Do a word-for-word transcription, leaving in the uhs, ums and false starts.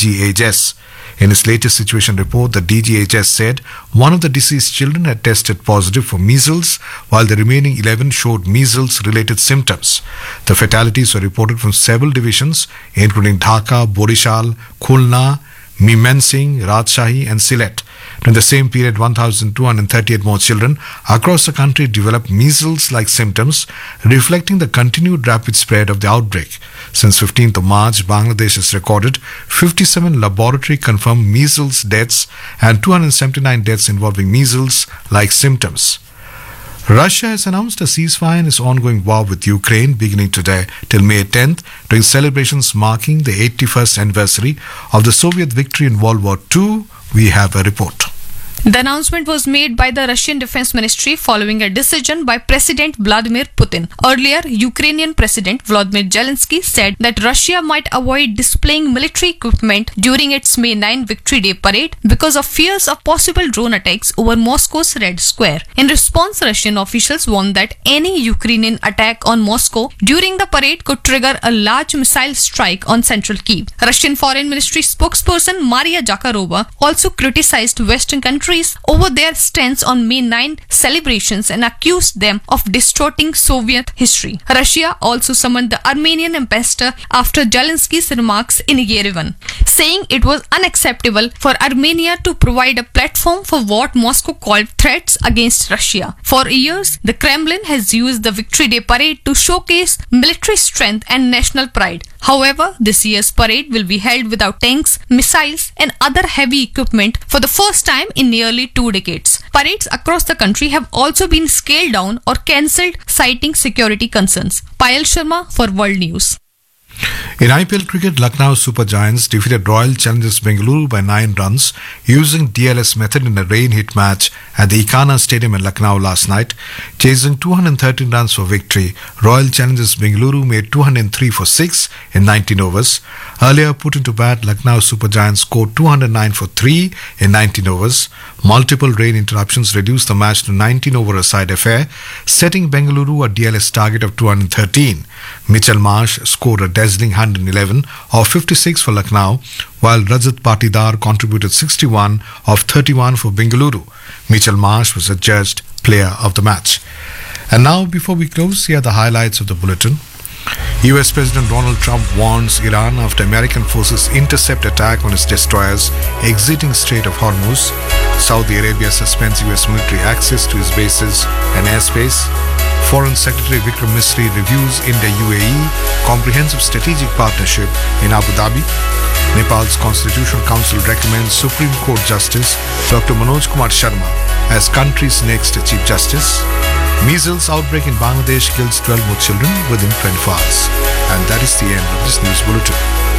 G H S. In its latest situation report, the D G H S said one of the deceased children had tested positive for measles, while the remaining eleven showed measles-related symptoms. The fatalities were reported from several divisions, including Dhaka, Borishal, Khulna, Mymensingh, Rajshahi and Sylhet. During the same period, one thousand two hundred thirty-eight more children across the country developed measles-like symptoms, reflecting the continued rapid spread of the outbreak. Since fifteenth of March, Bangladesh has recorded fifty-seven laboratory-confirmed measles deaths and two hundred seventy-nine deaths involving measles-like symptoms. Russia has announced a ceasefire in its ongoing war with Ukraine beginning today till May tenth, during celebrations marking the eighty-first anniversary of the Soviet victory in World War Two. We have a report. The announcement was made by the Russian Defense Ministry following a decision by President Vladimir Putin. Earlier, Ukrainian President Volodymyr Zelensky said that Russia might avoid displaying military equipment during its May ninth Victory Day parade because of fears of possible drone attacks over Moscow's Red Square. In response, Russian officials warned that any Ukrainian attack on Moscow during the parade could trigger a large missile strike on central Kyiv. Russian Foreign Ministry spokesperson Maria Zakharova also criticized Western countries over their stance on May ninth celebrations and accused them of distorting Soviet history. Russia also summoned the Armenian ambassador after Zelensky's remarks in Yerevan, saying it was unacceptable for Armenia to provide a platform for what Moscow called threats against Russia. For years, the Kremlin has used the Victory Day parade to showcase military strength and national pride. However, this year's parade will be held without tanks, missiles and other heavy equipment for the first time in nearly two decades. Parades across the country have also been scaled down or cancelled, citing security concerns. Payal Sharma for World News. In I P L cricket, Lucknow Super Giants defeated Royal Challengers Bengaluru by nine runs using D L S method in a rain-hit match at the Ikana Stadium in Lucknow last night. Chasing two hundred thirteen runs for victory, Royal Challengers Bengaluru made two hundred three for six in nineteen overs. Earlier put into bat, Lucknow Super Giants scored two hundred nine for three in nineteen overs. Multiple rain interruptions reduced the match to nineteen over a side affair, setting Bengaluru a D L S target of two hundred thirteen. Mitchell Marsh scored a dazzling one hundred eleven of fifty-six for Lucknow, while Rajat Patidar contributed sixty-one of thirty-one for Bengaluru. Mitchell Marsh was adjudged player of the match. And now, before we close, here are the highlights of the bulletin. U S President Donald Trump warns Iran after American forces intercept attack on its destroyers exiting Strait of Hormuz. Saudi Arabia suspends U S military access to its bases and airspace. Foreign Secretary Vikram Misri reviews India-U A E comprehensive strategic partnership in Abu Dhabi. Nepal's Constitutional Council recommends Supreme Court Justice Doctor Manoj Kumar Sharma as country's next Chief Justice. Measles outbreak in Bangladesh kills twelve more children within twenty-four hours. And that is the end of this news bulletin.